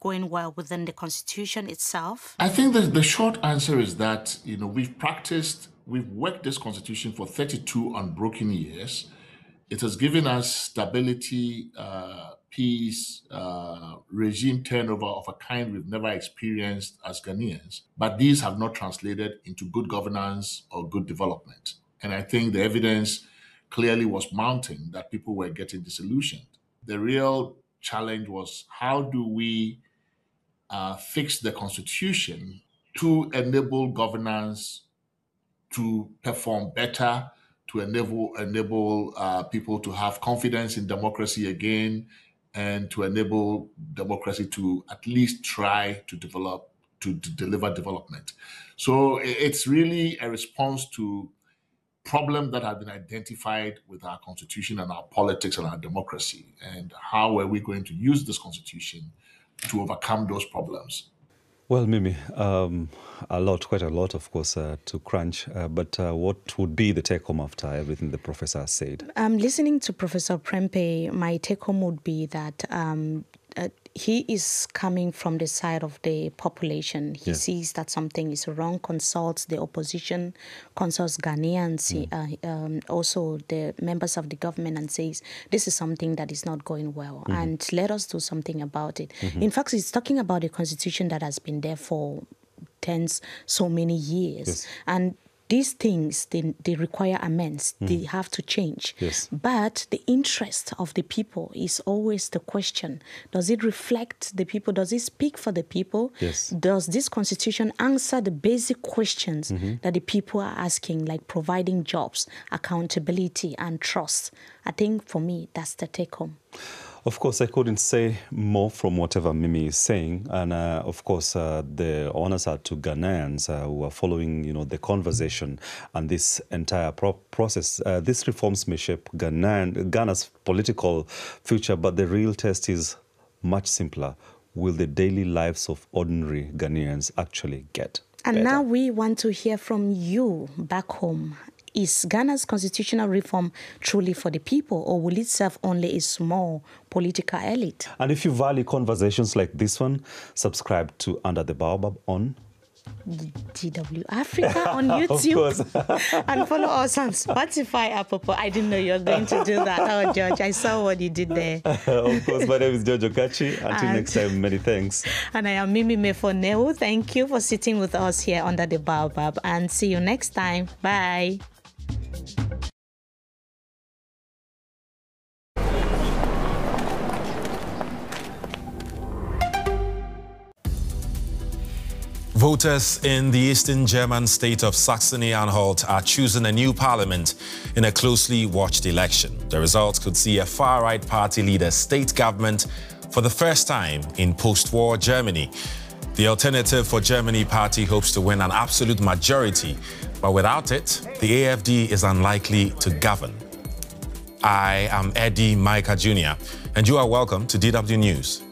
going well within the Constitution itself? I think the short answer is that, we've worked this Constitution for 32 unbroken years. It has given us stability, peace, regime turnover of a kind we've never experienced as Ghanaians. But these have not translated into good governance or good development. And I think the evidence clearly was mounting that people were getting disillusioned. The real challenge was, how do we fix the Constitution to enable governance to perform better, to enable people to have confidence in democracy again, and to enable democracy to at least try to deliver development. So it's really a response to problems that have been identified with our Constitution and our politics and our democracy. And how are we going to use this Constitution to overcome those problems? Well, Mimi, quite a lot, of course, to crunch. But what would be the take-home after everything the professor has said? Listening to Professor Prempeh, my take-home would be that he is coming from the side of the population. He sees that something is wrong, consults the opposition, consults Ghanaians, also the members of the government, and says, this is something that is not going well, and let us do something about it. In fact, he's talking about a constitution that has been there for so many years. And these things, they require amends. They have to change. But the interest of the people is always the question. Does it reflect the people? Does it speak for the people? Does this constitution answer the basic questions that the people are asking, like providing jobs, accountability, and trust? I think for me, that's the take-home. Of course, I couldn't say more from whatever Mimi is saying. And of course, the honors are to Ghanaians who are following, the conversation and this entire process. These reforms may shape Ghana's political future, but the real test is much simpler. Will the daily lives of ordinary Ghanaians actually get better? And now we want to hear from you back home. Is Ghana's constitutional reform truly for the people, or will it serve only a small political elite? And if you value conversations like this one, subscribe to Under the Baobab on DW Africa on YouTube. And follow us on Spotify, Apple. I didn't know you were going to do that. Oh, George, I saw what you did there. Of course, my name is George Okachi. Until next time, many thanks. And I am Mimi Mefoneu. Thank you for sitting with us here under the Baobab. And see you next time. Bye. Voters in the eastern German state of Saxony-Anhalt are choosing a new parliament in a closely watched election. The results could see a far-right party lead a state government for the first time in post-war Germany. The Alternative for Germany party hopes to win an absolute majority, but without it, the AFD is unlikely to govern. I am Eddie Micah Jr., and you are welcome to DW News.